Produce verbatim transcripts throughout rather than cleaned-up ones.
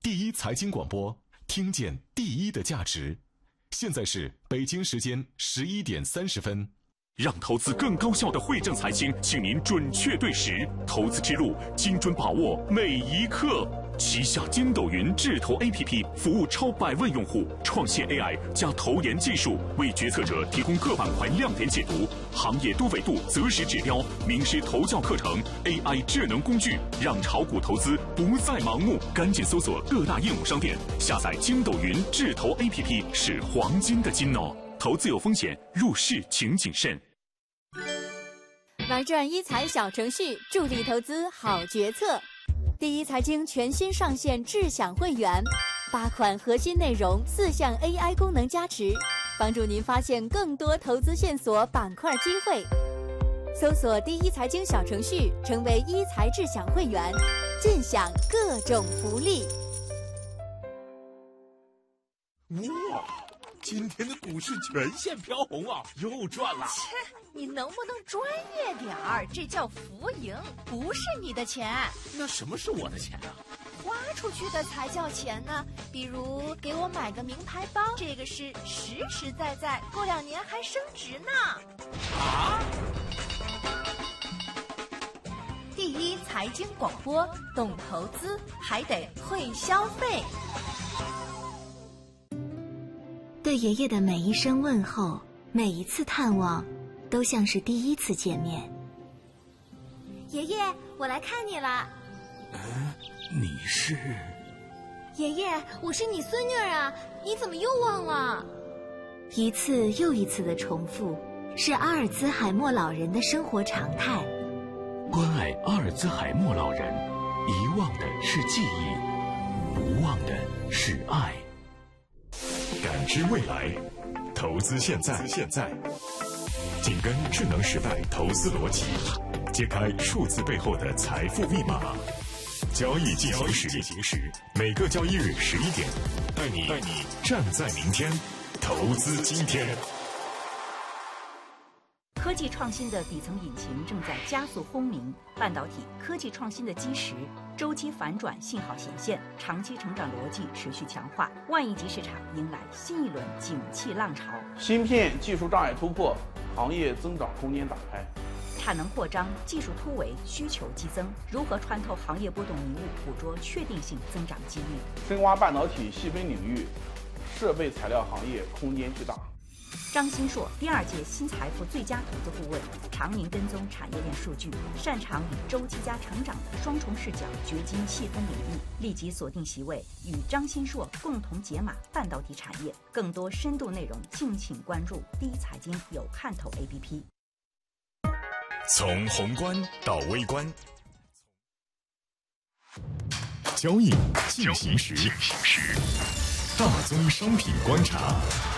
第一财经广播，听见第一的价值。现在是北京时间十一点三十分。 让投资更高效的惠正财经，请您准确对时，投资之路精准把握每一刻。旗下筋斗云智投 A P P 服务超百万用户，创新 A I 加投研技术，为决策者提供各板块亮点解读、行业多维度择时指标、名师投教课程、A I 智能工具，让炒股投资不再盲目。赶紧搜索各大应用商店，下载筋斗云智投 A P P 是黄金的金哦。投资有风险，入市请谨慎。 玩转一财小程序，助力投资好决策。第一财经全新上线智享会员，八款核心内容，四项 A I 功能加持，帮助您发现更多投资线索、板块机会。搜索第一财经小程序，成为一财智享会员，尽享各种福利。 哇！今天的股市全线飘红啊，又赚了！ 切，你能不能专业点儿？这叫浮盈，不是你的钱。 那什么是我的钱啊？ 花出去的才叫钱呢。比如给我买个名牌包，这个是实实在在，过两年还升值呢。 啊！ 第一财经广播，懂投资还得会消费。 对爷爷的每一声问候，每一次探望，都像是第一次见面。 爷爷，我来看你了。 嗯，你是？ 爷爷，我是你孙女儿啊，你怎么又忘了？ 一次又一次的重复，是阿尔兹海默老人的生活常态。 关爱阿尔兹海默老人，遗忘的是记忆，不忘的是爱。 感知未来，投资现在。现在，紧跟智能时代投资逻辑，揭开数字背后的财富密码。交易进行时，进行时，每个交易日十一点，带你带你站在明天，投资今天。 科技创新的底层引擎正在加速轰鸣，半导体科技创新的基石周期反转信号显现，长期成长逻辑持续强化，万亿级市场迎来新一轮景气浪潮。 芯片技术障碍突破，行业增长空间打开。 产能扩张，技术突围，需求激增，如何穿透行业波动迷雾，捕捉确定性增长机遇？ 深挖半导体细分领域，设备材料行业空间巨大。 张新硕，第二届新财富最佳投资顾问，常年跟踪产业链数据，擅长以周期加成长的双重视角掘金细分领域。立即锁定席位，与张新硕共同解码半导体产业。更多深度内容，敬请关注第一财经有看头 A P P。 从宏观到微观，交易进行时，进行时，大宗商品观察。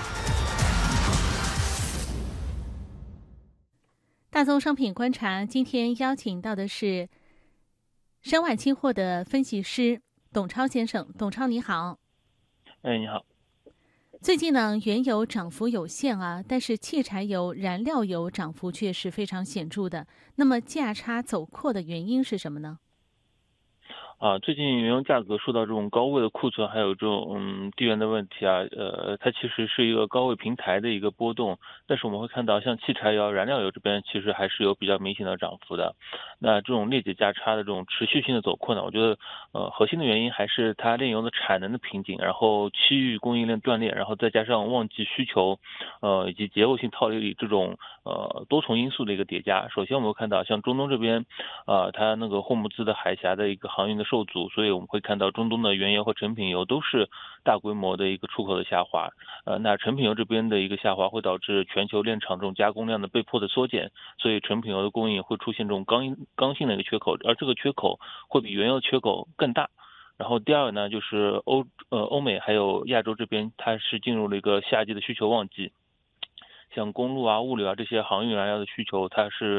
大宗商品观察，今天邀请到的是申万期货的分析师董超先生。董超你好。 哎，你好。 最近呢，原油涨幅有限啊，但是汽柴油、燃料油涨幅却是非常显著的。那么价差走扩的原因是什么呢？ 啊，最近原油价格受到这种高位的库存，还有这种嗯地缘的问题啊，呃，它其实是一个高位平台的一个波动。但是我们会看到，像汽柴油、燃料油这边其实还是有比较明显的涨幅的。那这种裂解价差的这种持续性的走扩呢，我觉得呃核心的原因还是它炼油的产能的瓶颈，然后区域供应链断裂，然后再加上旺季需求，呃以及结构性套利率这种呃多重因素的一个叠加。首先我们会看到，像中东这边，啊、呃、它那个霍姆兹的海峡的一个航运的受阻，所以我们会看到中东的原油和成品油都是大规模的一个出口的下滑。呃，那成品油这边的一个下滑会导致全球炼厂这种加工量的被迫的缩减，所以成品油的供应会出现这种刚刚性的一个缺口，而这个缺口会比原油缺口更大。然后第二呢，就是欧呃欧美还有亚洲这边，它是进入了一个夏季的需求旺季，像公路啊、物流啊这些航运燃料的需求，它是